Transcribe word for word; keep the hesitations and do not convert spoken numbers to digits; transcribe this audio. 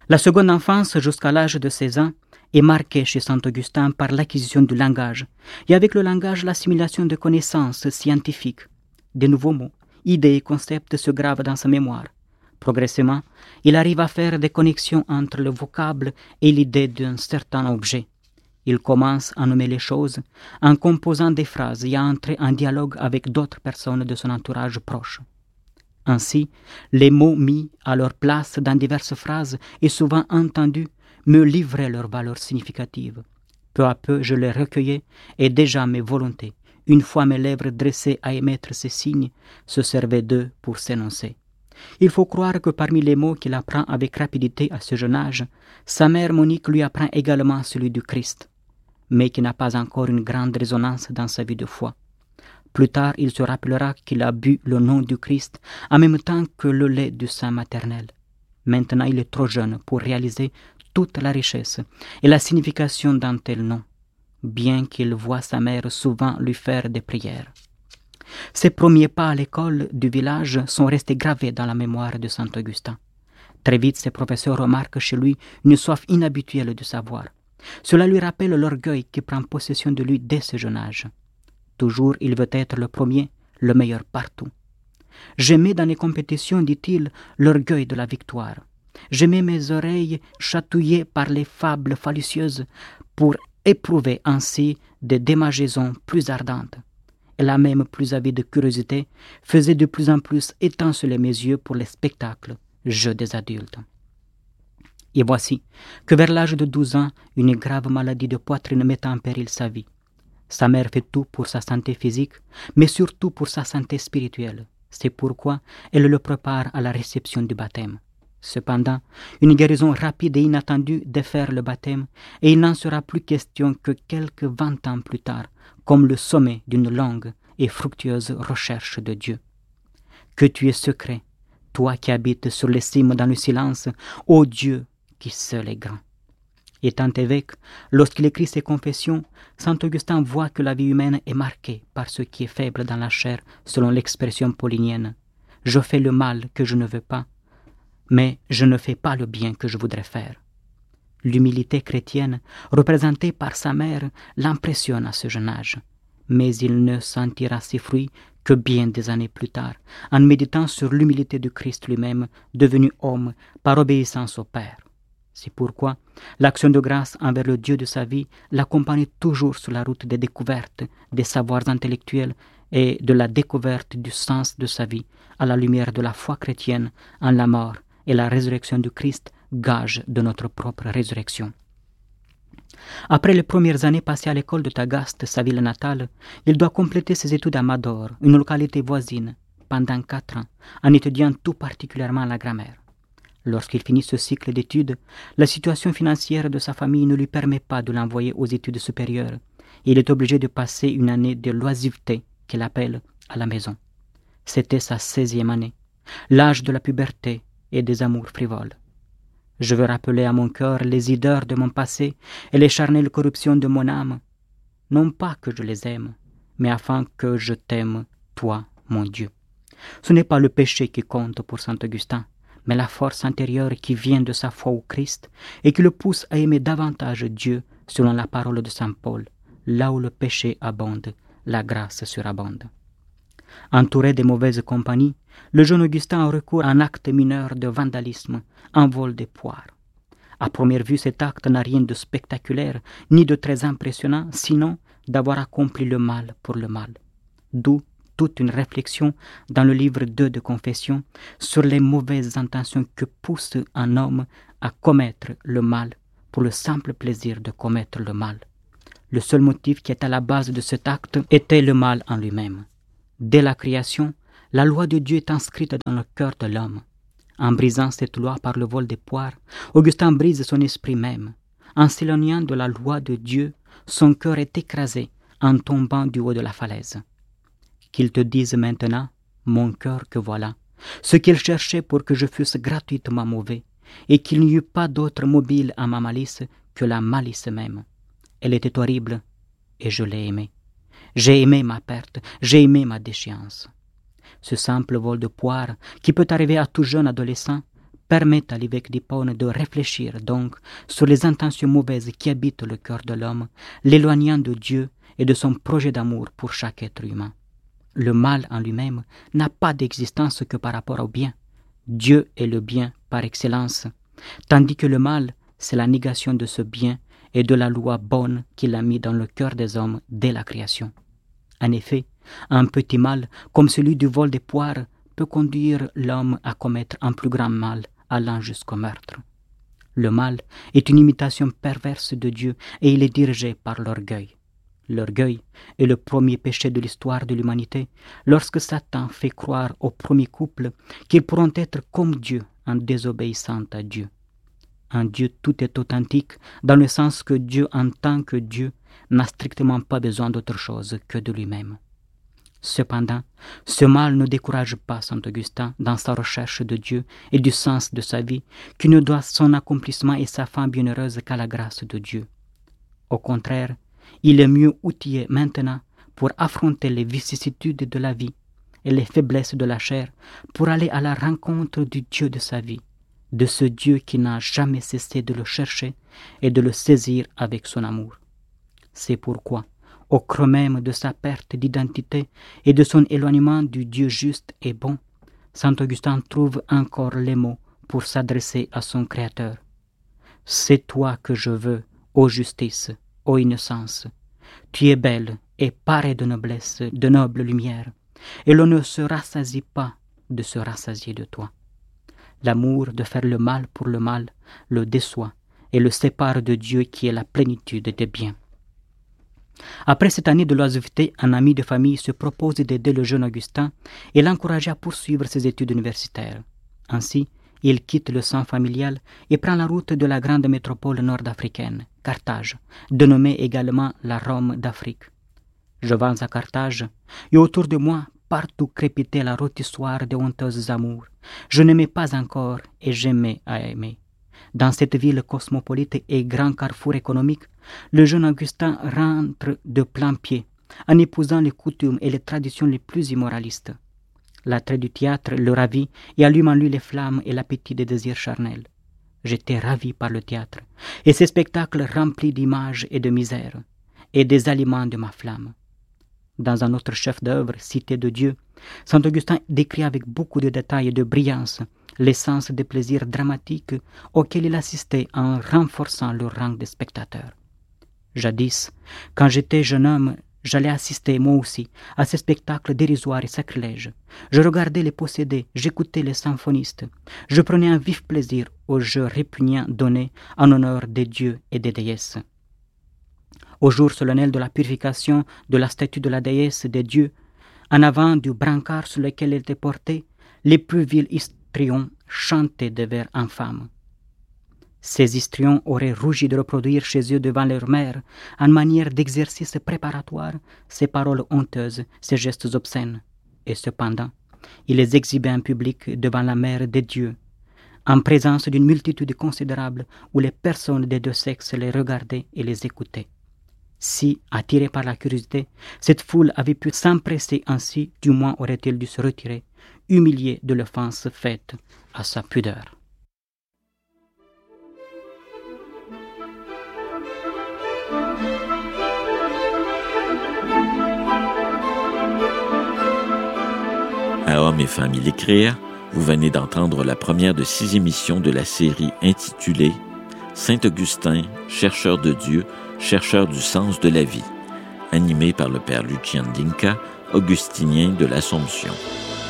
La seconde enfance, jusqu'à l'âge de seize ans, est marquée chez saint Augustin par l'acquisition du langage, et avec le langage l'assimilation de connaissances scientifiques. De nouveaux mots, idées et concepts se gravent dans sa mémoire. Progressivement, il arrive à faire des connexions entre le vocable et l'idée d'un certain objet. Il commence à nommer les choses en composant des phrases et à entrer en dialogue avec d'autres personnes de son entourage proche. Ainsi, les mots mis à leur place dans diverses phrases et souvent entendus me livraient leur valeur significative. Peu à peu, je les recueillais et déjà mes volontés, une fois mes lèvres dressées à émettre ces signes, se servaient d'eux pour s'énoncer. Il faut croire que parmi les mots qu'il apprend avec rapidité à ce jeune âge, sa mère Monique lui apprend également celui du Christ, mais qui n'a pas encore une grande résonance dans sa vie de foi. Plus tard, il se rappellera qu'il a bu le nom du Christ en même temps que le lait du sein maternel. Maintenant, il est trop jeune pour réaliser toute la richesse et la signification d'un tel nom, bien qu'il voie sa mère souvent lui faire des prières. Ses premiers pas à l'école du village sont restés gravés dans la mémoire de saint Augustin. Très vite, ses professeurs remarquent chez lui une soif inhabituelle de savoir. Cela lui rappelle l'orgueil qui prend possession de lui dès ce jeune âge. Toujours, il veut être le premier, le meilleur partout. J'aimais dans les compétitions, dit-il, l'orgueil de la victoire. J'aimais mes oreilles chatouillées par les fables fallacieuses pour éprouver ainsi des démangeaisons plus ardentes. Et la même plus avide curiosité faisait de plus en plus étinceler mes yeux pour les spectacles, jeux des adultes. Et voici que vers l'âge de douze ans, une grave maladie de poitrine met en péril sa vie. Sa mère fait tout pour sa santé physique, mais surtout pour sa santé spirituelle. C'est pourquoi elle le prépare à la réception du baptême. Cependant, une guérison rapide et inattendue défère le baptême, et il n'en sera plus question que quelques vingt ans plus tard, comme le sommet d'une longue et fructueuse recherche de Dieu. Que tu es secret, toi qui habites sur les cimes dans le silence, ô Dieu qui seul est grand. Étant évêque, lorsqu'il écrit ses confessions, saint Augustin voit que la vie humaine est marquée par ce qui est faible dans la chair, selon l'expression paulinienne. Je fais le mal que je ne veux pas, mais je ne fais pas le bien que je voudrais faire. L'humilité chrétienne, représentée par sa mère, l'impressionne à ce jeune âge, mais il ne sentira ses fruits que bien des années plus tard, en méditant sur l'humilité du Christ lui-même, devenu homme par obéissance au Père. C'est pourquoi l'action de grâce envers le Dieu de sa vie l'accompagne toujours sur la route des découvertes, des savoirs intellectuels et de la découverte du sens de sa vie, à la lumière de la foi chrétienne en la mort et la résurrection du Christ, gage de notre propre résurrection. Après les premières années passées à l'école de Tagaste, sa ville natale, il doit compléter ses études à Mador, une localité voisine, pendant quatre ans, en étudiant tout particulièrement la grammaire. Lorsqu'il finit ce cycle d'études, la situation financière de sa famille ne lui permet pas de l'envoyer aux études supérieures. Il est obligé de passer une année de loisiveté, qu'il appelle, à la maison. C'était sa seizième année, l'âge de la puberté et des amours frivoles. Je veux rappeler à mon cœur les hideurs de mon passé et les charnelles corruptions de mon âme. Non pas que je les aime, mais afin que je t'aime, toi, mon Dieu. Ce n'est pas le péché qui compte pour saint Augustin, mais la force intérieure qui vient de sa foi au Christ et qui le pousse à aimer davantage Dieu selon la parole de saint Paul. Là où le péché abonde, la grâce surabonde. Entouré des mauvaises compagnies, le jeune Augustin a recours à un acte mineur de vandalisme, un vol de poires. À première vue, cet acte n'a rien de spectaculaire, ni de très impressionnant, sinon d'avoir accompli le mal pour le mal. D'où toute une réflexion dans le livre deux de Confession sur les mauvaises intentions que pousse un homme à commettre le mal pour le simple plaisir de commettre le mal. Le seul motif qui est à la base de cet acte était le mal en lui-même. Dès la création, la loi de Dieu est inscrite dans le cœur de l'homme. En brisant cette loi par le vol des poires, Augustin brise son esprit même. En s'éloignant de la loi de Dieu, son cœur est écrasé en tombant du haut de la falaise. Qu'il te dise maintenant, mon cœur que voilà, ce qu'il cherchait pour que je fusse gratuitement mauvais, et qu'il n'y eût pas d'autre mobile à ma malice que la malice même. Elle était horrible, et je l'ai aimée. J'ai aimé ma perte, j'ai aimé ma déchéance. Ce simple vol de poire, qui peut arriver à tout jeune adolescent, permet à l'évêque d'Hippone de réfléchir donc sur les intentions mauvaises qui habitent le cœur de l'homme, l'éloignant de Dieu et de son projet d'amour pour chaque être humain. Le mal en lui-même n'a pas d'existence que par rapport au bien. Dieu est le bien par excellence, tandis que le mal, c'est la négation de ce bien et de la loi bonne qu'il a mis dans le cœur des hommes dès la création. En effet, un petit mal, comme celui du vol des poires, peut conduire l'homme à commettre un plus grand mal, allant jusqu'au meurtre. Le mal est une imitation perverse de Dieu et il est dirigé par l'orgueil. L'orgueil est le premier péché de l'histoire de l'humanité lorsque Satan fait croire aux premiers couples qu'ils pourront être comme Dieu en désobéissant à Dieu. En Dieu, tout est authentique dans le sens que Dieu, en tant que Dieu, n'a strictement pas besoin d'autre chose que de lui-même. Cependant, ce mal ne décourage pas saint Augustin dans sa recherche de Dieu et du sens de sa vie, qui ne doit son accomplissement et sa fin bienheureuse qu'à la grâce de Dieu. Au contraire, il est mieux outillé maintenant pour affronter les vicissitudes de la vie et les faiblesses de la chair, pour aller à la rencontre du Dieu de sa vie, de ce Dieu qui n'a jamais cessé de le chercher et de le saisir avec son amour. C'est pourquoi, au creux même de sa perte d'identité et de son éloignement du Dieu juste et bon, saint Augustin trouve encore les mots pour s'adresser à son Créateur. « C'est toi que je veux, ô justice, ô innocence. Tu es belle et parée de noblesse, de noble lumière, et l'on ne se rassasie pas de se rassasier de toi. L'amour de faire le mal pour le mal le déçoit et le sépare de Dieu qui est la plénitude des biens. » Après cette année de l'oisiveté, un ami de famille se propose d'aider le jeune Augustin et l'encourager à poursuivre ses études universitaires. Ainsi, il quitte le sein familial et prend la route de la grande métropole nord-africaine, Carthage, dénommée également la Rome d'Afrique. Je vins à Carthage, et autour de moi, partout crépitait la rôtissoire de honteuses amours. Je n'aimais pas encore et j'aimais à aimer. Dans cette ville cosmopolite et grand carrefour économique, le jeune Augustin rentre de plein pied, en épousant les coutumes et les traditions les plus immoralistes. L'attrait du théâtre le ravit et allume en lui les flammes et l'appétit des désirs charnels. J'étais ravi par le théâtre, et ces spectacles remplis d'images et de misère, et des aliments de ma flamme. Dans un autre chef-d'œuvre, Cité de Dieu, saint Augustin décrit avec beaucoup de détails et de brillance l'essence des plaisirs dramatiques auxquels il assistait en renforçant le rang des spectateurs. Jadis, quand j'étais jeune homme, j'allais assister moi aussi à ces spectacles dérisoires et sacrilèges. Je regardais les possédés, j'écoutais les symphonistes. Je prenais un vif plaisir aux jeux répugnants donnés en honneur des dieux et des déesses. Au jour solennel de la purification de la statue de la déesse des dieux, en avant du brancard sur lequel elle était portée, les plus vils histrions chantaient des vers infâmes. Ces histrions auraient rougi de reproduire chez eux devant leur mère, en manière d'exercice préparatoire, ces paroles honteuses, ces gestes obscènes. Et cependant, ils les exhibaient en public devant la mère des dieux, en présence d'une multitude considérable où les personnes des deux sexes les regardaient et les écoutaient. Si, attirée par la curiosité, cette foule avait pu s'empresser ainsi, du moins aurait-elle dû se retirer, humiliée de l'offense faite à sa pudeur. À Hommes et Femmes il écrire, vous venez d'entendre la première de six émissions de la série intitulée Saint Augustin, chercheur de Dieu, chercheur du sens de la vie, animée par le père Lucien Dinka, augustinien de l'Assomption.